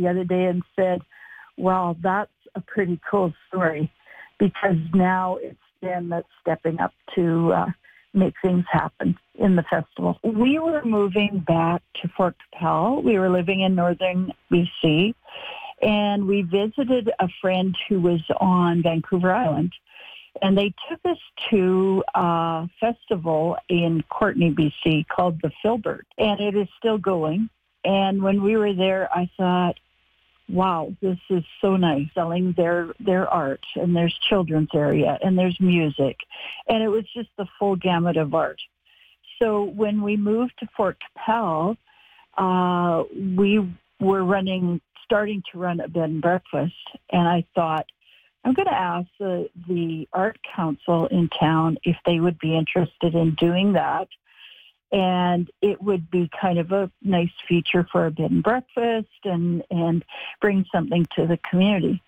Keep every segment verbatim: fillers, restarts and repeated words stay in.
the other day and said, well, that's a pretty cool story, because now it's them that's stepping up to uh, make things happen in the festival. We were moving back to Fort Qu'Appelle. We were living in northern B C, and we visited a friend who was on Vancouver Island. And they took us to a festival in Courtenay, B C called the Filbert, and it is still going. And when we were there, I thought, wow, this is so nice, selling their, their art, and there's children's area, and there's music. And it was just the full gamut of art. So when we moved to Fort Qu'Appelle, uh, we were running, starting to run a bed and breakfast, and I thought, I'm going to ask the, the Art Council in town if they would be interested in doing that. And it would be kind of a nice feature for a bed and breakfast and, and bring something to the community.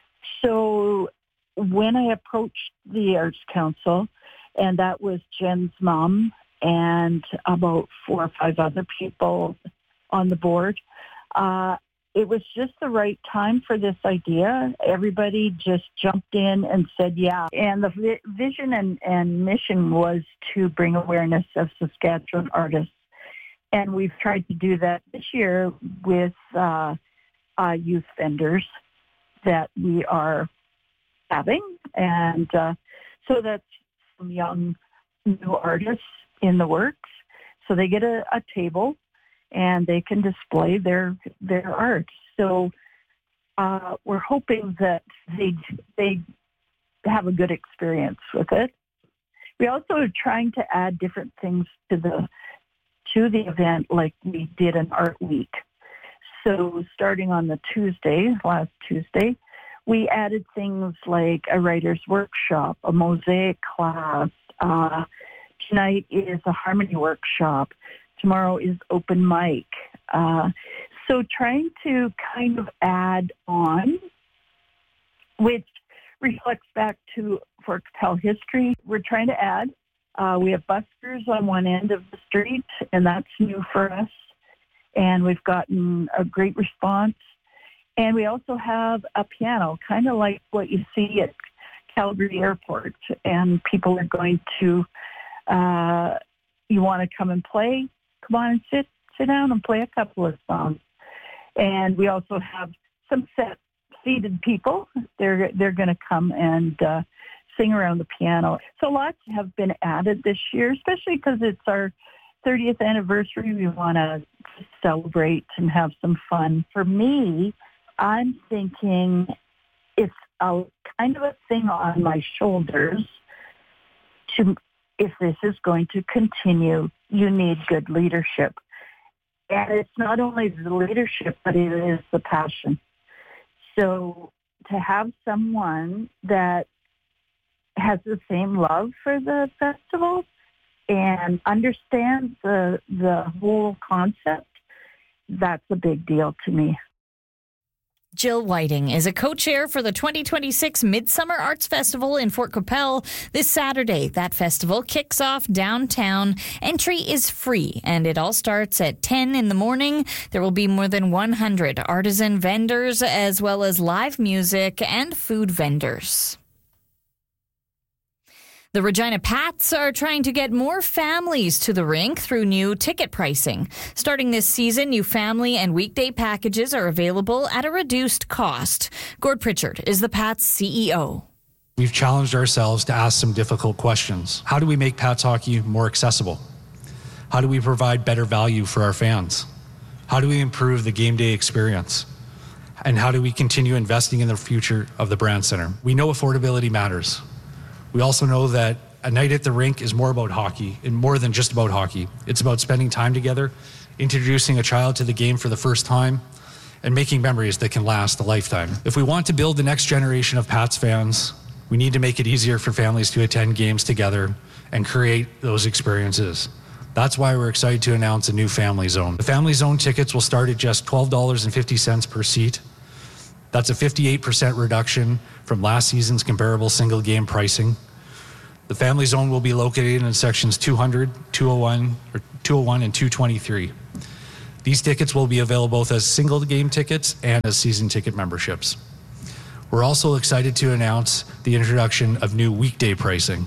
So when I approached the Arts Council, and that was Jen's mom and about four or five other people on the board, uh, it was just the right time for this idea. Everybody just jumped in and said, yeah. And the vi- vision and, and mission was to bring awareness of Saskatchewan artists. And we've tried to do that this year with uh, uh, youth vendors that we are having. And uh, so that's some young new artists in the works. So they get a, a table and they can display their their art. So uh, we're hoping that they they have a good experience with it. We also are trying to add different things to the to the event, like we did an art week. So starting on the Tuesday, last Tuesday, we added things like a writer's workshop, a mosaic class. Uh, tonight is a harmony workshop. Tomorrow is open mic. Uh, so trying to kind of add on, which reflects back to Fort Qu'Appelle history. We're trying to add. Uh, we have buskers on one end of the street, and that's new for us. And we've gotten a great response. And we also have a piano, kind of like what you see at Calgary Airport. And people are going to, uh, you want to come and play? Come on and sit, sit down and play a couple of songs. And we also have some set seated people. They're they're going to come and uh, sing around the piano. So lots have been added this year, especially because it's our thirtieth anniversary. We want to celebrate and have some fun. For me, I'm thinking it's a kind of a thing on my shoulders to, if this is going to continue, you need good leadership. And it's not only the leadership, but it is the passion. So to have someone that has the same love for the festival and understands the the whole concept, that's a big deal to me. Jill Whiting is a co-chair for the twenty twenty-six Midsummer Arts Festival in Fort Qu'Appelle. This Saturday, that festival kicks off downtown. Entry is free, and it all starts at ten in the morning. There will be more than one hundred artisan vendors, as well as live music and food vendors. The Regina Pats are trying to get more families to the rink through new ticket pricing. Starting this season, new family and weekday packages are available at a reduced cost. Gord Pritchard is the Pats C E O. We've challenged ourselves to ask some difficult questions. How do we make Pats hockey more accessible? How do we provide better value for our fans? How do we improve the game day experience? And how do we continue investing in the future of the Brand Center? We know affordability matters. We also know that a night at the rink is more about hockey and more than just about hockey. It's about spending time together, introducing a child to the game for the first time, and making memories that can last a lifetime. If we want to build the next generation of Pats fans, we need to make it easier for families to attend games together and create those experiences. That's why we're excited to announce a new Family Zone. The Family Zone tickets will start at just twelve dollars and fifty cents per seat. That's a fifty-eight percent reduction from last season's comparable single game pricing. The Family Zone will be located in sections two hundred, two oh one, or two oh one and two twenty-three. These tickets will be available both as single game tickets and as season ticket memberships. We're also excited to announce the introduction of new weekday pricing.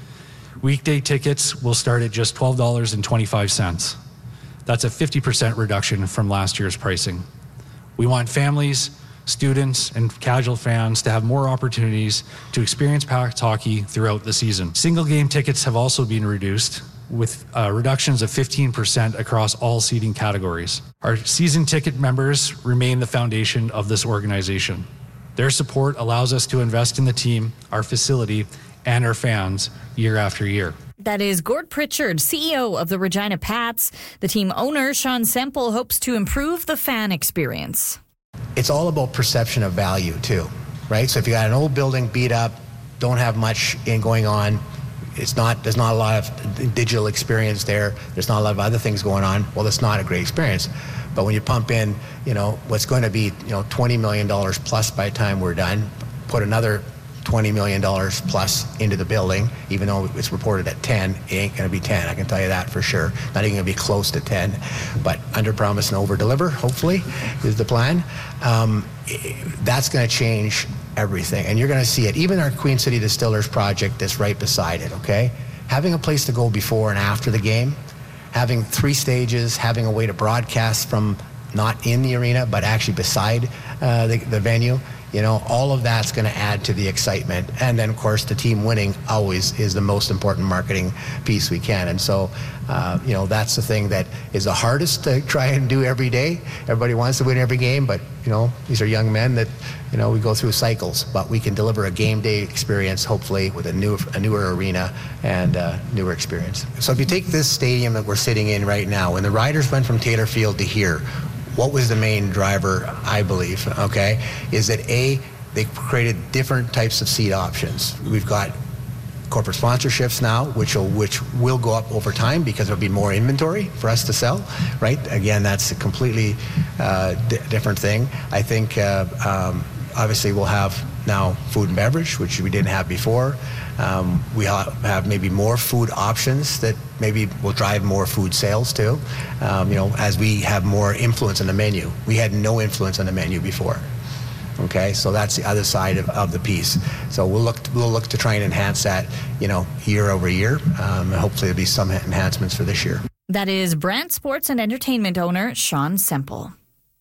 Weekday tickets will start at just twelve dollars and twenty-five cents. That's a fifty percent reduction from last year's pricing. We want families, students, and casual fans to have more opportunities to experience Pats hockey throughout the season. Single game tickets have also been reduced, with uh, reductions of fifteen percent across all seating categories. Our season ticket members remain the foundation of this organization. Their support allows us to invest in the team, our facility, and our fans year after year. That is Gord Pritchard, C E O of the Regina Pats. The team owner, Sean Semple, hopes to improve the fan experience. It's all about perception of value, too, right? So if you got an old building beat up, don't have much in going on, it's not, there's not a lot of digital experience there, there's not a lot of other things going on, well, it's not a great experience. But when you pump in, you know, what's going to be, you know, twenty million dollars plus by the time we're done, put another twenty million dollars plus into the building, even though it's reported at ten, it ain't going to be ten, I can tell you that for sure. Not even going to be close to ten, but under promise and over deliver, hopefully, is the plan. Um, that's going to change everything, and you're going to see it. Even our Queen City Distillers project that's right beside it, okay? Having a place to go before and after the game, having three stages, having a way to broadcast from not in the arena, but actually beside uh, the, the venue, you know, all of that's going to add to the excitement. And then, of course, the team winning always is the most important marketing piece we can. And so, uh, you know, that's the thing that is the hardest to try and do every day. Everybody wants to win every game, but, you know, these are young men that, you know, we go through cycles. But we can deliver a game day experience, hopefully, with a, new, a newer arena and a newer experience. So if you take this stadium that we're sitting in right now, when the Riders went from Taylor Field to here, what was the main driver, I believe, okay, is that A, they created different types of seat options. We've got corporate sponsorships now, which will, which will go up over time because there'll be more inventory for us to sell, right? Again, that's a completely uh, d- different thing. I think, uh, um, obviously, we'll have now food and beverage, which we didn't have before. Um, we ha- have maybe more food options that maybe will drive more food sales too, um, you know, as we have more influence on the menu. We had no influence on the menu before. Okay, so that's the other side of, of the piece. So we'll look to, we'll look to try and enhance that, you know, year over year. Um, and hopefully there'll be some enhancements for this year. That is Brant Sports and Entertainment owner Sean Semple.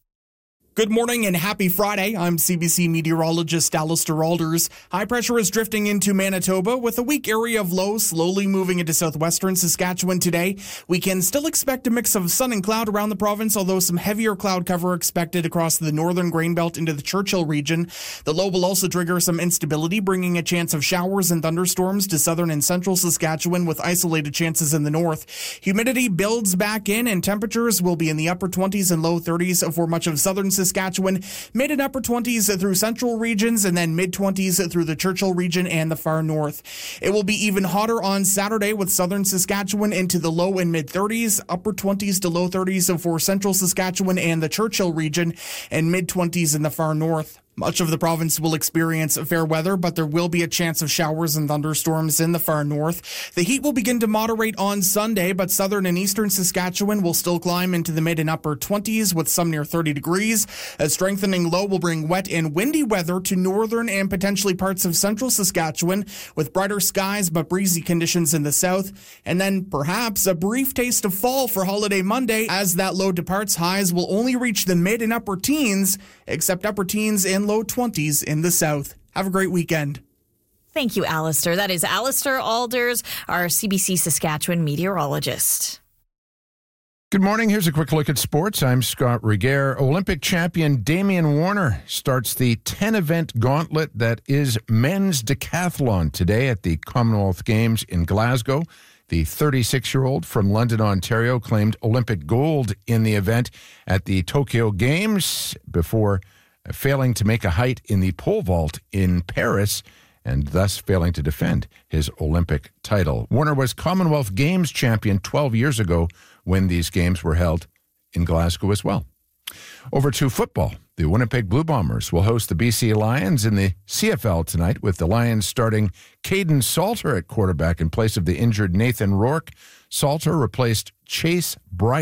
Good morning and happy Friday. I'm C B C meteorologist Alistair Alders. High pressure is drifting into Manitoba with a weak area of low slowly moving into southwestern Saskatchewan today. We can still expect a mix of sun and cloud around the province, although some heavier cloud cover expected across the northern grain belt into the Churchill region. The low will also trigger some instability, bringing a chance of showers and thunderstorms to southern and central Saskatchewan with isolated chances in the north. Humidity builds back in and temperatures will be in the upper twenties and low thirties for much of southern Saskatchewan. Saskatchewan, mid and upper twenties through central regions, and then mid twenties through the Churchill region and the far north. It will be even hotter on Saturday with southern Saskatchewan into the low and mid thirties, upper twenties to low thirties for central Saskatchewan and the Churchill region, and mid twenties in the far north. Much of the province will experience fair weather, but there will be a chance of showers and thunderstorms in the far north. The heat will begin to moderate on Sunday, but southern and eastern Saskatchewan will still climb into the mid and upper twenties with some near thirty degrees. A strengthening low will bring wet and windy weather to northern and potentially parts of central Saskatchewan with brighter skies but breezy conditions in the south. And then perhaps a brief taste of fall for Holiday Monday. As that low departs, highs will only reach the mid and upper teens, except upper teens and low twenties in the south. Have a great weekend. Thank you, Alistair. That is Alistair Alders, our C B C Saskatchewan meteorologist. Good morning. Here's a quick look at sports. I'm Scott Regehr. Olympic champion Damian Warner starts the ten-event gauntlet that is men's decathlon today at the Commonwealth Games in Glasgow. The thirty-six-year-old from London, Ontario, claimed Olympic gold in the event at the Tokyo Games before failing to make a height in the pole vault in Paris and thus failing to defend his Olympic title. Warner was Commonwealth Games champion twelve years ago when these games were held in Glasgow as well. Over to football. The Winnipeg Blue Bombers will host the B C Lions in the C F L tonight, with the Lions starting Caden Salter at quarterback in place of the injured Nathan Rourke. Salter replaced Chase Bryce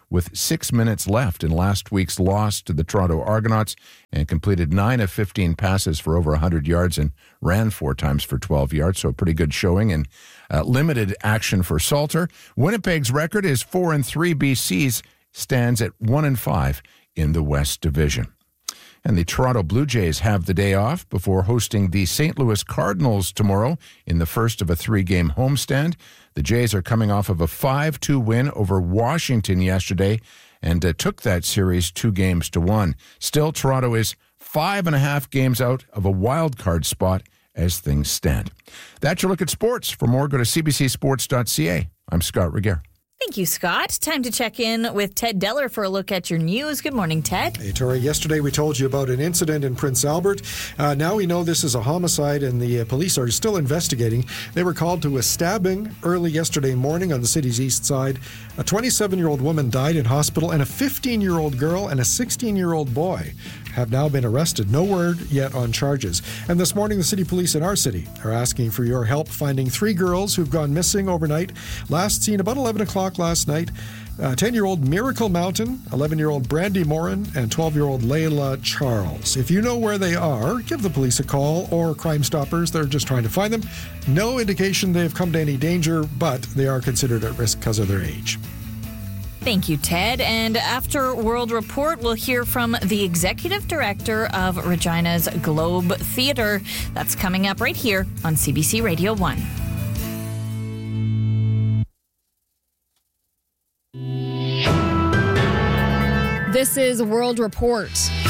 with six minutes left in last week's loss to the Toronto Argonauts and completed nine of fifteen passes for over one hundred yards and ran four times for twelve yards, so a pretty good showing and uh, limited action for Salter. Winnipeg's record is four and three. B C's stands at one and five in the West Division. And the Toronto Blue Jays have the day off before hosting the Saint Louis Cardinals tomorrow in the first of a three-game homestand. The Jays are coming off of a five two win over Washington yesterday and uh, took that series two games to one. Still, Toronto is five and a half games out of a wild card spot as things stand. That's your look at sports. For more, go to c b c sports dot c a. I'm Scott Regehr. Thank you, Scott. Time to check in with Ted Deller for a look at your news. Good morning, Ted. Hey, Tori. Yesterday we told you about an incident in Prince Albert. Uh, now we know this is a homicide and the uh, police are still investigating. They were called to a stabbing early yesterday morning on the city's east side. A twenty-seven-year-old woman died in hospital and a fifteen-year-old girl and a sixteen-year-old boy have now been arrested. No word yet on charges. And this morning, the city police in our city are asking for your help finding three girls who've gone missing overnight. Last seen about eleven o'clock last night. Uh, ten-year-old Miracle Mountain, eleven-year-old Brandy Morin, and twelve-year-old Layla Charles. If you know where they are, give the police a call or Crime Stoppers. They're just trying to find them. No indication they've come to any danger, but they are considered at risk because of their age. Thank you, Ted. And after World Report, we'll hear from the executive director of Regina's Globe Theatre. That's coming up right here on C B C Radio one. This is World Report.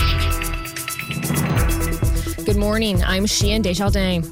Good morning. I'm Sheehan Desjardins.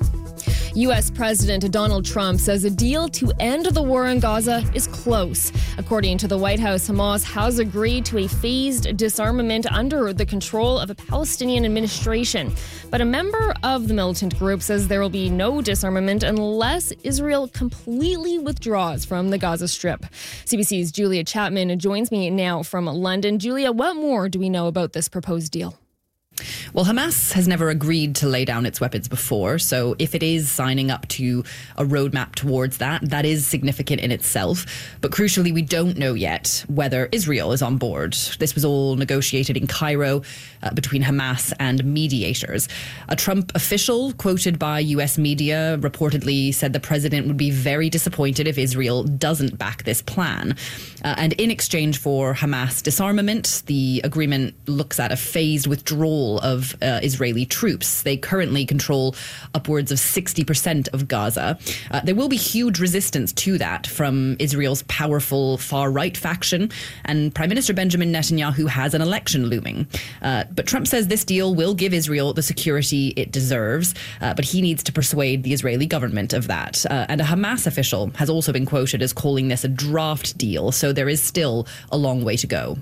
U S. President Donald Trump says a deal to end the war in Gaza is close. According to the White House, Hamas has agreed to a phased disarmament under the control of a Palestinian administration. But a member of the militant group says there will be no disarmament unless Israel completely withdraws from the Gaza Strip. C B C's Julia Chapman joins me now from London. Julia, what more do we know about this proposed deal? Well, Hamas has never agreed to lay down its weapons before, so if it is signing up to a roadmap towards that, that is significant in itself. But crucially, we don't know yet whether Israel is on board. This was all negotiated in Cairo uh, between Hamas and mediators. A Trump official quoted by U S media reportedly said the president would be very disappointed if Israel doesn't back this plan. Uh, and in exchange for Hamas disarmament, the agreement looks at a phased withdrawal of uh, Israeli troops. They currently control upwards of sixty percent of Gaza. Uh, there will be huge resistance to that from Israel's powerful far-right faction, and Prime Minister Benjamin Netanyahu has an election looming. Uh, but Trump says this deal will give Israel the security it deserves, uh, but he needs to persuade the Israeli government of that. Uh, and a Hamas official has also been quoted as calling this a draft deal, so there is still a long way to go.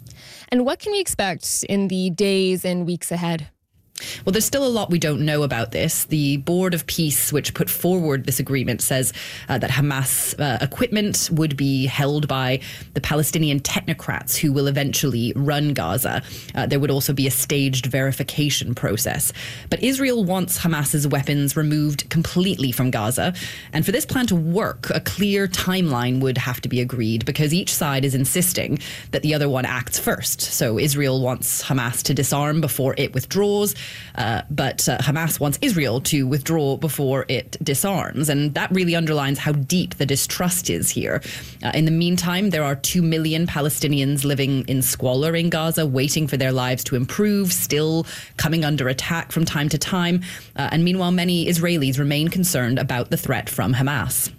And what can we expect in the days and weeks ahead? Well, there's still a lot we don't know about this. The Board of Peace, which put forward this agreement, says uh, that Hamas uh, equipment would be held by the Palestinian technocrats who will eventually run Gaza. Uh, there would also be a staged verification process. But Israel wants Hamas's weapons removed completely from Gaza. And for this plan to work, a clear timeline would have to be agreed because each side is insisting that the other one acts first. So Israel wants Hamas to disarm before it withdraws. Uh, but uh, Hamas wants Israel to withdraw before it disarms. And that really underlines how deep the distrust is here. Uh, in the meantime, there are two million Palestinians living in squalor in Gaza, waiting for their lives to improve, still coming under attack from time to time. Uh, and meanwhile, many Israelis remain concerned about the threat from Hamas.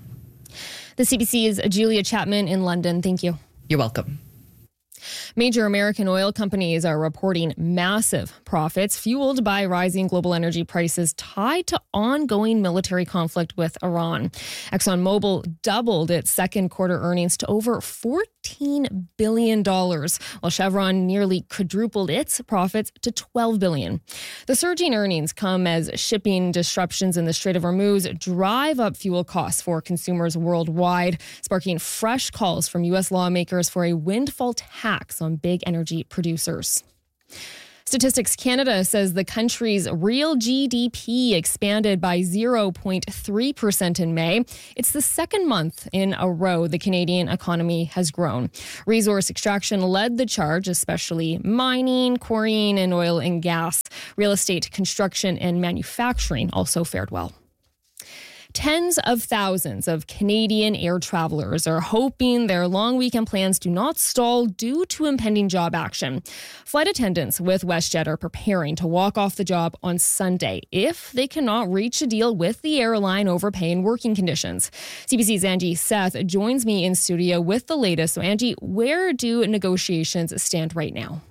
The C B C's Julia Chapman in London. Thank you. You're welcome. Major American oil companies are reporting massive profits fueled by rising global energy prices tied to ongoing military conflict with Iran. ExxonMobil doubled its second quarter earnings to over fourteen billion dollars, while Chevron nearly quadrupled its profits to twelve billion dollars. The surging earnings come as shipping disruptions in the Strait of Hormuz drive up fuel costs for consumers worldwide, sparking fresh calls from U S lawmakers for a windfall tax on big energy producers. Statistics Canada says the country's real G D P expanded by zero point three percent in May. It's the second month in a row the Canadian economy has grown. Resource extraction led the charge, especially mining, quarrying, and oil and gas. Real estate, construction, and manufacturing also fared well. Tens of thousands of Canadian air travelers are hoping their long weekend plans do not stall due to impending job action. Flight attendants with WestJet are preparing to walk off the job on Sunday if they cannot reach a deal with the airline over pay and working conditions. C B C's Angie Seth joins me in studio with the latest. So Angie, where do negotiations stand right now?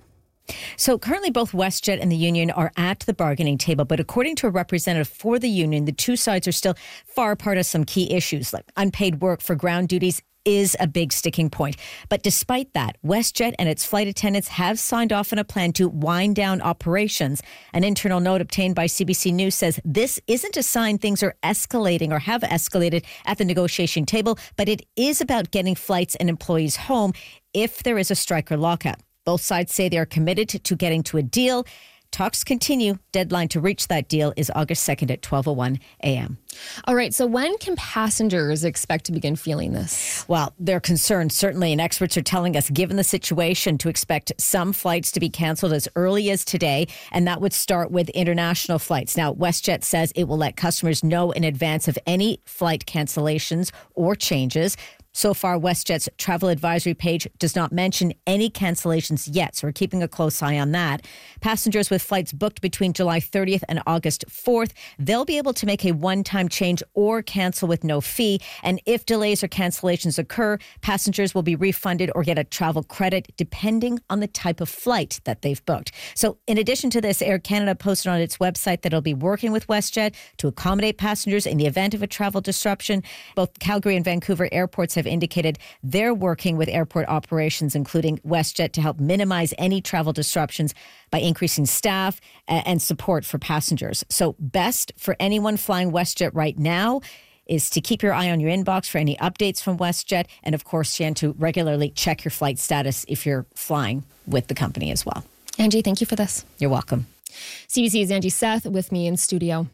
So currently both WestJet and the union are at the bargaining table, but according to a representative for the union, the two sides are still far apart on some key issues, like unpaid work for ground duties is a big sticking point. But despite that, WestJet and its flight attendants have signed off on a plan to wind down operations. An internal note obtained by C B C News says this isn't a sign things are escalating or have escalated at the negotiation table, but it is about getting flights and employees home if there is a strike or lockout. Both sides say they are committed to getting to a deal. Talks continue. Deadline to reach that deal is August second at twelve oh one a.m. All right. So when can passengers expect to begin feeling this? Well, they're concerned, certainly. And experts are telling us, given the situation, to expect some flights to be canceled as early as today. And that would start with international flights. Now, WestJet says it will let customers know in advance of any flight cancellations or changes. So far, WestJet's travel advisory page does not mention any cancellations yet, so we're keeping a close eye on that. Passengers with flights booked between July thirtieth and August fourth, they'll be able to make a one-time change or cancel with no fee. And if delays or cancellations occur, passengers will be refunded or get a travel credit depending on the type of flight that they've booked. So in addition to this, Air Canada posted on its website that it'll be working with WestJet to accommodate passengers in the event of a travel disruption. Both Calgary and Vancouver airports have indicated they're working with airport operations, including WestJet, to help minimize any travel disruptions by increasing staff and support for passengers. So best for anyone flying WestJet right now is to keep your eye on your inbox for any updates from WestJet. And of course, Jan, to regularly check your flight status if you're flying with the company as well. Angie, thank you for this. You're welcome. C B C's Angie Seth with me in studio.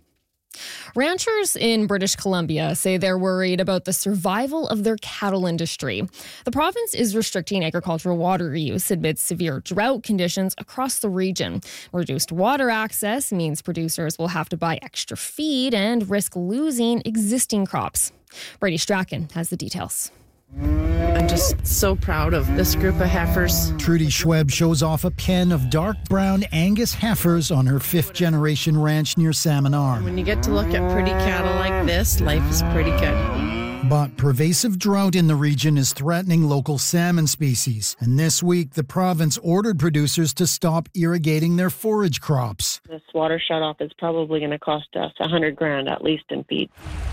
Ranchers in British Columbia say they're worried about the survival of their cattle industry. The province is restricting agricultural water use amid severe drought conditions across the region. Reduced water access means producers will have to buy extra feed and risk losing existing crops. Brady Strachan has the details. I'm just so proud of this group of heifers. Trudy Schweb shows off a pen of dark brown Angus heifers on her fifth generation ranch near Salmon Arm. When you get to look at pretty cattle like this, life is pretty good. But pervasive drought in the region is threatening local salmon species. And this week, the province ordered producers to stop irrigating their forage crops. This water shutoff is probably going to cost us a hundred grand at least in feed.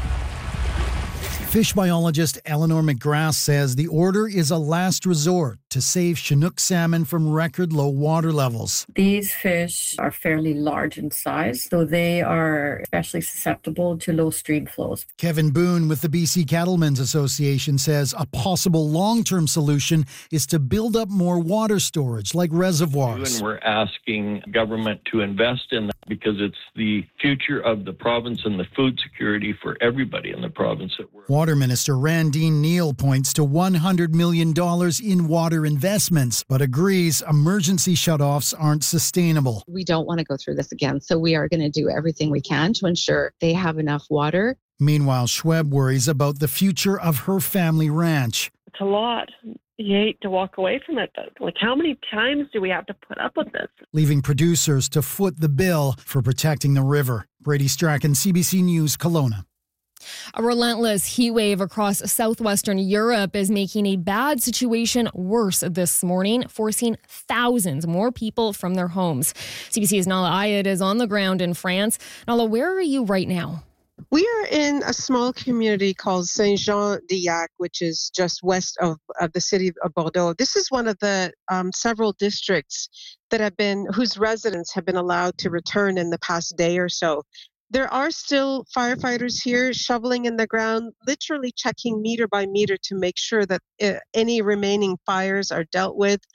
Fish biologist Eleanor McGrath says the order is a last resort to save Chinook salmon from record low water levels. These fish are fairly large in size, so they are especially susceptible to low stream flows. Kevin Boone with the B C Cattlemen's Association says a possible long-term solution is to build up more water storage like reservoirs. And we're asking government to invest in that because it's the future of the province and the food security for everybody in the province that we're. Water Minister Randeen Neal points to one hundred million dollars in water investments, but agrees emergency shutoffs aren't sustainable. We don't want to go through this again, so we are going to do everything we can to ensure they have enough water. Meanwhile, Schweb worries about the future of her family ranch. It's a lot. You hate to walk away from it, but like how many times do we have to put up with this? Leaving producers to foot the bill for protecting the river. Brady Strachan, C B C News, Kelowna. A relentless heat wave across southwestern Europe is making a bad situation worse this morning, forcing thousands more people from their homes. C B C's Nala Ayed is on the ground in France. Nala, where are you right now? We are in a small community called Saint-Jean-de-Yac, which is just west of, of the city of Bordeaux. This is one of the um, several districts that have been, whose residents have been allowed to return in the past day or so. There are still firefighters here shoveling in the ground, literally checking meter by meter to make sure that uh, any remaining fires are dealt with.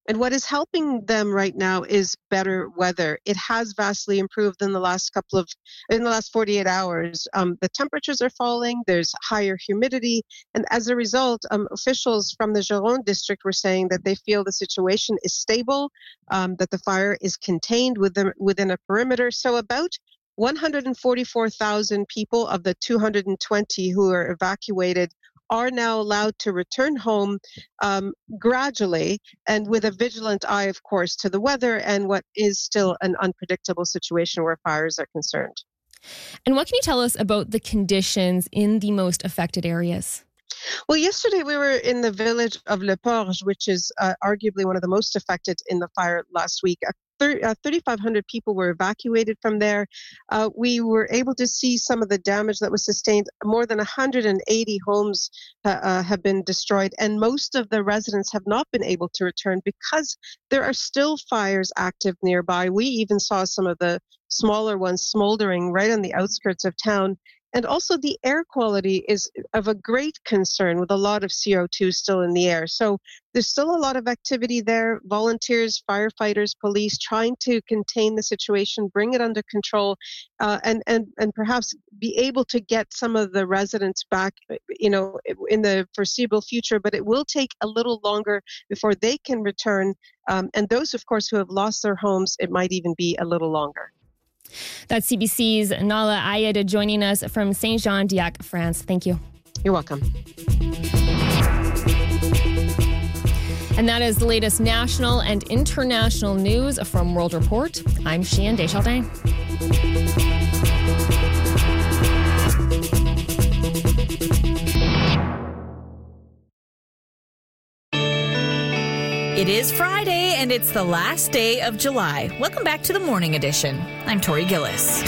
And what is helping them right now is better weather. It has vastly improved in the last couple of, in the last forty-eight hours. Um, the temperatures are falling, there's higher humidity, and as a result, um, officials from the Gironde district were saying that they feel the situation is stable, um, that the fire is contained within, within a perimeter. So about one hundred forty-four thousand people of the two hundred twenty who are evacuated are now allowed to return home um, gradually and with a vigilant eye, of course, to the weather and what is still an unpredictable situation where fires are concerned. And what can you tell us about the conditions in the most affected areas? Well, yesterday we were in the village of Le Porge, which is uh, arguably one of the most affected in the fire last week. thirty-five hundred people were evacuated from there. Uh, we were able to see some of the damage that was sustained. More than one hundred eighty homes uh, uh, have been destroyed, and most of the residents have not been able to return because there are still fires active nearby. We even saw some of the smaller ones smoldering right on the outskirts of town. And also the air quality is of a great concern with a lot of C O two still in the air. So there's still a lot of activity there. Volunteers, firefighters, police trying to contain the situation, bring it under control, uh, and, and, and perhaps be able to get some of the residents back, you know, in the foreseeable future. But it will take a little longer before they can return. Um, and those, of course, who have lost their homes, it might even be a little longer. That's C B C's Nala Ayed joining us from Saint-Jean-d'Iac, France. Thank you. You're welcome. And that is the latest national and international news from World Report. I'm Cheyenne Deschardins. It is Friday, and it's the last day of July. Welcome back to the Morning Edition. I'm Tori Gillis.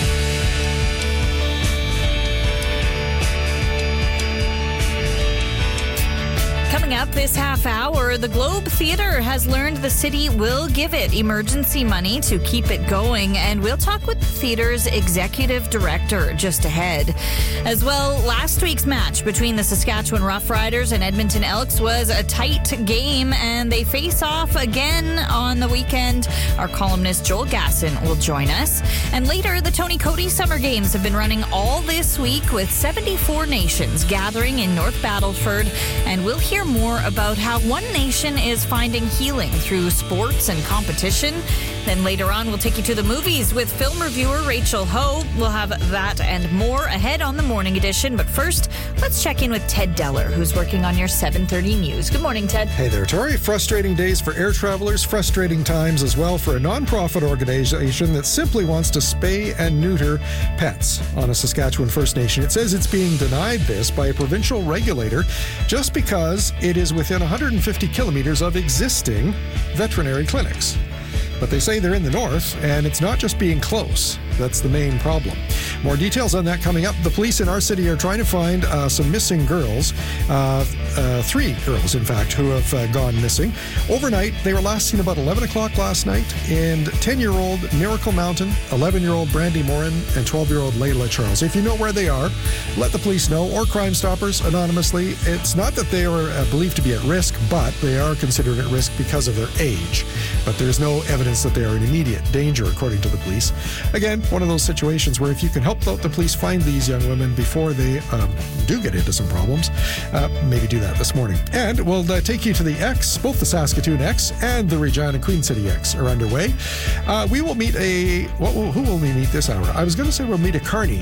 Coming up this half hour, the Globe Theatre has learned the city will give it emergency money to keep it going, and we'll talk with the theatre's executive director just ahead. As well, last week's match between the Saskatchewan Roughriders and Edmonton Elks was a tight game, and they face off again on the weekend. Our columnist Joel Gasson will join us. And later, the Tony Cody Summer Games have been running all this week with seventy-four nations gathering in North Battleford, and we'll hear more about how one nation is finding healing through sports and competition. Then later on, we'll take you to the movies with film reviewer Rachel Ho. We'll have that and more ahead on the Morning Edition. But first, let's check in with Ted Deller, who's working on your seven thirty news. Good morning, Ted. Hey there, Tori. Frustrating days for air travelers, frustrating times as well for a nonprofit organization that simply wants to spay and neuter pets on a Saskatchewan First Nation. It says it's being denied this by a provincial regulator just because it is within one hundred fifty kilometers of existing veterinary clinics. But they say they're in the north, and it's not just being close. That's the main problem. More details on that coming up. The police in our city are trying to find uh, some missing girls, uh, uh, three girls, in fact, who have uh, gone missing. Overnight, they were last seen about eleven o'clock last night, and ten-year-old Miracle Mountain, eleven-year-old Brandy Morin, and twelve-year-old Layla Charles. If you know where they are, let the police know, or Crime Stoppers anonymously. It's not that they are uh, believed to be at risk, but they are considered at risk because of their age. But there's no evidence that they are in immediate danger, according to the police. Again, one of those situations where if you can help out the police find these young women before they um, do get into some problems, uh, maybe do that this morning. And we'll uh, take you to the X. Both the Saskatoon X and the Regina Queen City X are underway. Uh, we will meet a... What will, who will we meet this hour? I was going to say we'll meet a carny.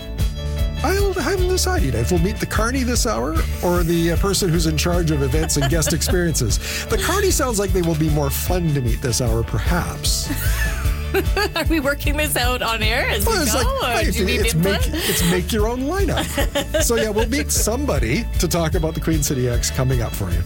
I haven't decided if we'll meet the carny this hour or the uh, person who's in charge of events and guest experiences. The carny sounds like they will be more fun to meet this hour, perhaps. Are we working this out on air as well, we it's go? Like, or do you need it's, input? make, it's make your own lineup. So yeah, we'll meet somebody to talk about the Queen City X coming up for you.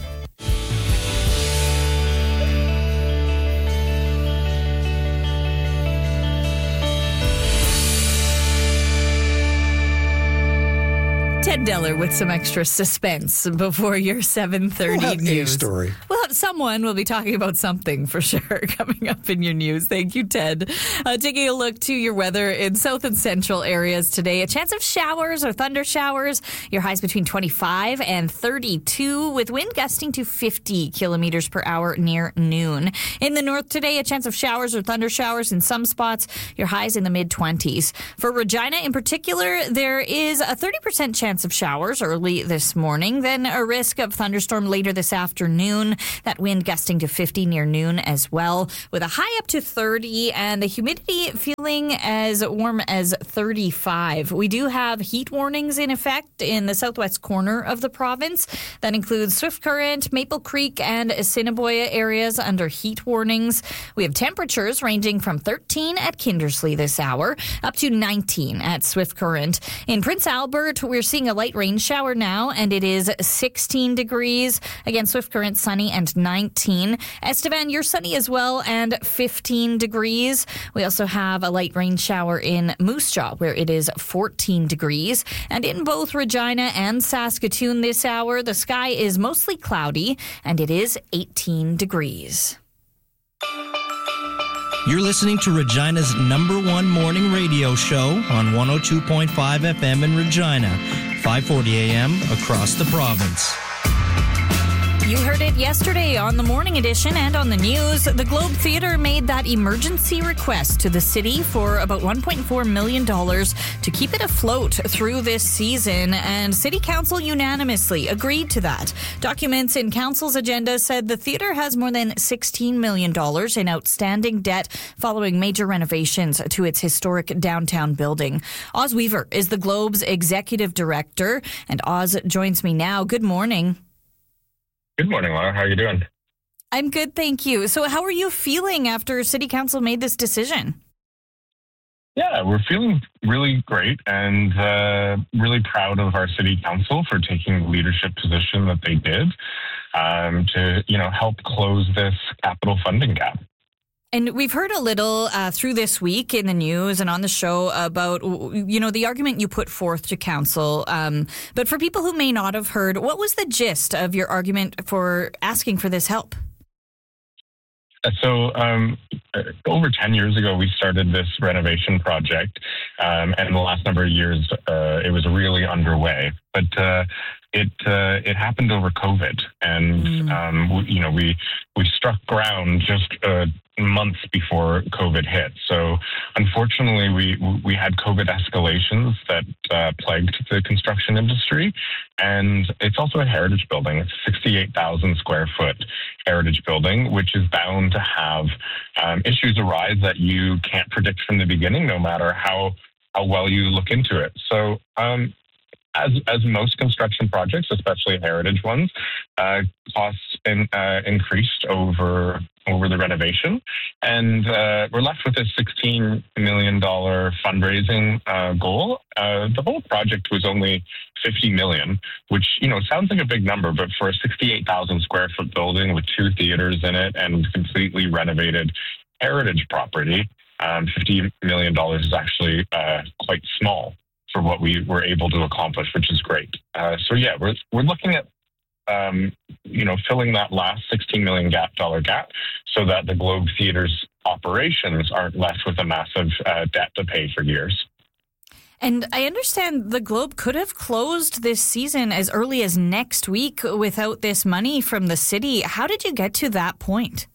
Ted Deller with some extra suspense before your seven thirty We'll have news. a story. Well, someone will be talking about something for sure coming up in your news. Thank you, Ted. Uh, taking a look to your weather in south and central areas today. A chance of showers or thunder showers. Your highs between twenty-five and thirty-two with wind gusting to fifty kilometers per hour near noon. In the north today, a chance of showers or thunder showers in some spots. Your highs in the mid-twenties. For Regina in particular, there is a thirty percent chance of showers early this morning, then a risk of thunderstorm later this afternoon. That wind gusting to fifty near noon as well, with a high up to thirty and the humidity feeling as warm as thirty-five. We do have heat warnings in effect in the southwest corner of the province. That includes Swift Current, Maple Creek, and Assiniboia areas under heat warnings. We have temperatures ranging from thirteen at Kindersley this hour up to nineteen at Swift Current. In Prince Albert, we're seeing a light rain shower now, and it is sixteen degrees. Again, Swift Current sunny and nineteen. Estevan, you're sunny as well and fifteen degrees. We also have a light rain shower in Moose Jaw where it is fourteen degrees. And in both Regina and Saskatoon this hour, the sky is mostly cloudy and it is eighteen degrees. You're listening to Regina's number one morning radio show on one oh two point five F M in Regina, five forty A M across the province. You heard it yesterday on the morning edition and on the news. The Globe Theatre made that emergency request to the city for about one point four million dollars to keep it afloat through this season, and City Council unanimously agreed to that. Documents in Council's agenda said the theatre has more than sixteen million dollars in outstanding debt following major renovations to its historic downtown building. Oz Weaver is the Globe's executive director, and Oz joins me now. Good morning. Good morning, Laura. How are you doing? I'm good, thank you. So how are you feeling after City Council made this decision? Yeah, we're feeling really great and uh, really proud of our City Council for taking the leadership position that they did um, to, you know, help close this capital funding gap. And we've heard a little uh, through this week in the news and on the show about, you know, the argument you put forth to council. Um, but for people who may not have heard, what was the gist of your argument for asking for this help? So um, over ten years ago, we started this renovation project. Um, and in the last number of years, uh, it was really underway. But uh, it uh, it happened over COVID. And, mm. um, we, you know, we, we struck ground just uh, months before COVID hit. So unfortunately, we we had COVID escalations that uh, plagued the construction industry. And it's also a heritage building. It's a sixty-eight thousand square foot heritage building, which is bound to have um, issues arise that you can't predict from the beginning, no matter how, how well you look into it. So um, as as most construction projects, especially heritage ones, uh, costs in, uh, increased over over the renovation, and uh, we're left with a sixteen million dollars fundraising uh, goal. Uh, the whole project was only fifty million dollars, which, you know, sounds like a big number, but for a sixty-eight thousand square foot building with two theaters in it and completely renovated heritage property, um, fifty million dollars is actually uh, quite small for what we were able to accomplish, which is great. Uh, so yeah, we're we're looking at Um, you know, filling that last sixteen million dollar gap so that the Globe Theatre's operations aren't left with a massive uh, debt to pay for years. And I understand the Globe could have closed this season as early as next week without this money from the city. How did you get to that point?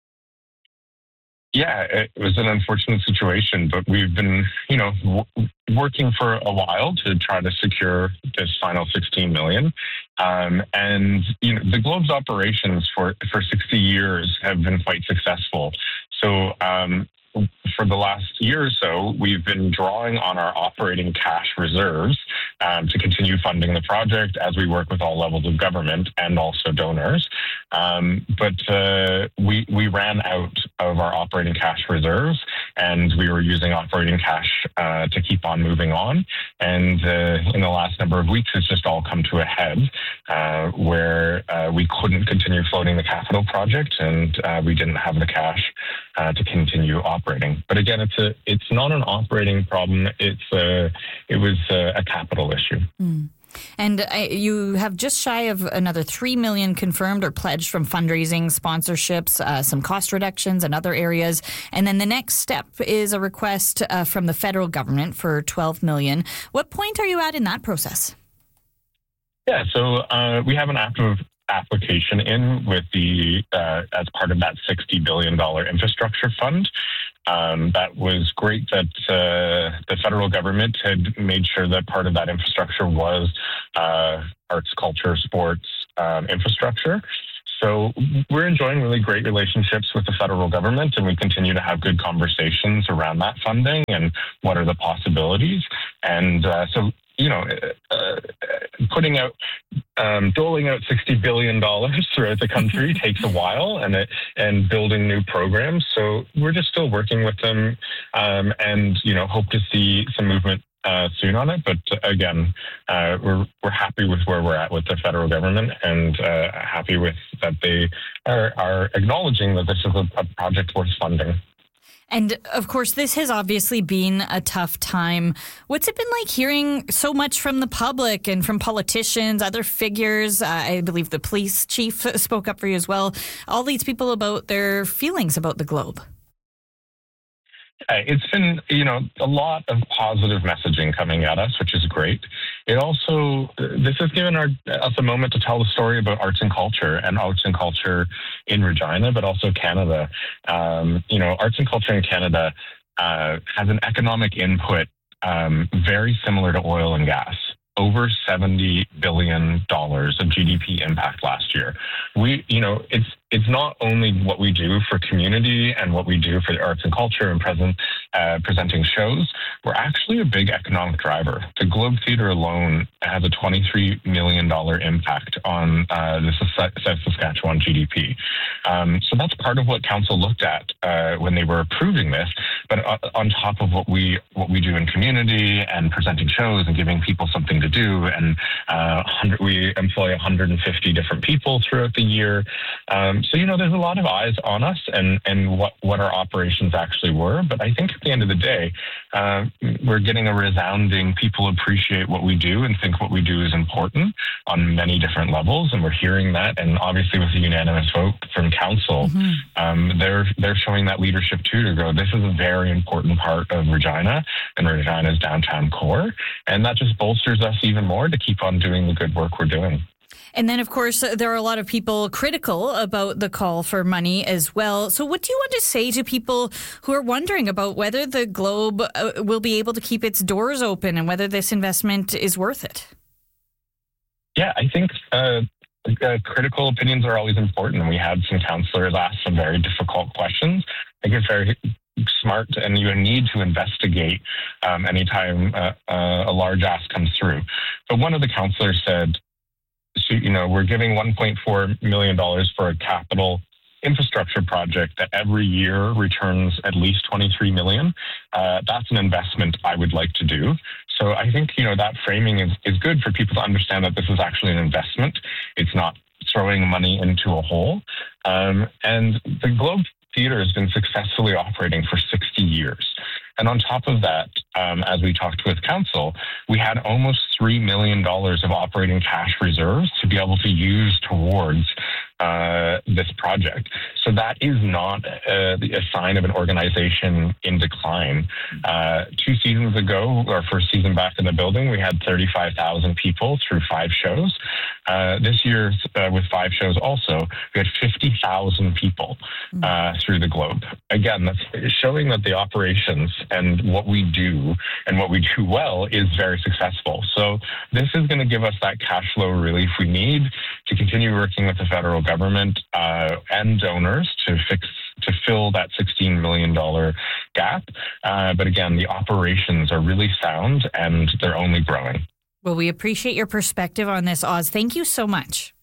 Yeah, it was an unfortunate situation, but we've been, you know, w- working for a while to try to secure this final sixteen million. Um, and, you know, the Globe's operations for, for sixty years have been quite successful. So, um, for the last year or so, we've been drawing on our operating cash reserves um, to continue funding the project as we work with all levels of government and also donors. Um, but uh, we we ran out of our operating cash reserves, and we were using operating cash uh, to keep on moving on. And uh, in the last number of weeks, it's just all come to a head uh, where uh, we couldn't continue floating the capital project, and uh, we didn't have the cash uh, to continue operating. But again, it's a it's not an operating problem. It's a it was a, a capital issue. Mm. And uh, you have just shy of another three million dollars confirmed or pledged from fundraising, sponsorships, uh, some cost reductions and other areas. And then the next step is a request uh, from the federal government for twelve million dollars. What point are you at in that process? Yeah, so uh, we have an active application in with the uh, as part of that sixty billion dollars infrastructure fund. Um, that was great that uh, the federal government had made sure that part of that infrastructure was uh, arts, culture, sports um, infrastructure. So we're enjoying really great relationships with the federal government, and we continue to have good conversations around that funding and what are the possibilities. And uh, so, you know, uh, putting out, um, doling out sixty billion dollars throughout the country takes a while, and it, and building new programs. So we're just still working with them, um, and you know, hope to see some movement uh, soon on it. But again, uh, we're we're happy with where we're at with the federal government, and uh, happy with that they are are acknowledging that this is a, a project worth funding. And, of course, this has obviously been a tough time. What's it been like hearing so much from the public and from politicians, other figures? Uh, I believe the police chief spoke up for you as well. All these people about their feelings about the Globe. Uh, it's been, you know, a lot of positive messaging coming at us, which is great. It also, this has given our, us a moment to tell the story about arts and culture and arts and culture in Regina, but also Canada. Um, you know, arts and culture in Canada uh, has an economic input um, very similar to oil and gas. Over seventy billion dollars of G D P impact last year. We, you know, it's it's not only what we do for community and what we do for the arts and culture and present uh, presenting shows. We're actually a big economic driver. The Globe Theatre alone has a twenty-three million dollars impact on uh, the South Saskatchewan G D P. Um, so that's part of what council looked at uh, when they were approving this. But uh, on top of what we what we do in community and presenting shows and giving people something to do, and uh, we employ one hundred fifty different people throughout the year. Um, so, you know, there's a lot of eyes on us and, and what, what our operations actually were. But I think at the end of the day, uh, we're getting a resounding, people appreciate what we do and think what we do is important on many different levels. And we're hearing that. And obviously with a unanimous vote from council, mm-hmm. um, they're, they're showing that leadership too, to go, this is a very important part of Regina and Regina's downtown core. And that just bolsters us even more to keep on doing the good work we're doing. And then, of course, there are a lot of people critical about the call for money as well. So what do you want to say to people who are wondering about whether the Globe uh, will be able to keep its doors open and whether this investment is worth it? Yeah, I think uh, uh, critical opinions are always important. And we had some councillors ask some very difficult questions. I think it's very smart, and you need to investigate um, anytime uh, uh, a large ask comes through. But one of the councillors said, so, you know, we're giving one point four million dollars for a capital infrastructure project that every year returns at least twenty-three million dollars. Uh, that's an investment I would like to do. So I think, you know, that framing is, is good for people to understand that this is actually an investment. It's not throwing money into a hole. Um, and the Globe Theatre has been successfully operating for sixty years. And on top of that, um, as we talked with council, we had almost three million dollars of operating cash reserves to be able to use towards uh, this project. So that is not uh, a sign of an organization in decline. Uh, two seasons ago, our first season back in the building, we had thirty-five thousand people through five shows. Uh, this year, uh, with five shows also, we had fifty thousand people uh, through the Globe. Again, that's showing that the operations and what we do and what we do well is very successful. So this is going to give us that cash flow relief we need to continue working with the federal government uh, and donors to fix to fill that sixteen million dollars gap. Uh, but again, the operations are really sound and they're only growing. Well, we appreciate your perspective on this, Oz. Thank you so much.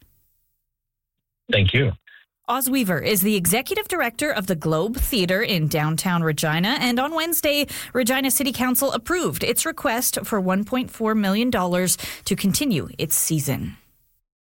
Thank you. Oz Weaver is the executive director of the Globe Theatre in downtown Regina, and on Wednesday, Regina City Council approved its request for one point four million dollars to continue its season.